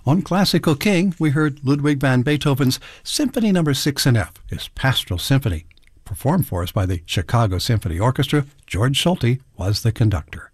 On Classical King, we heard Ludwig van Beethoven's Symphony No. 6 in F, his Pastoral Symphony. Performed for us by the Chicago Symphony Orchestra, George Solti was the conductor.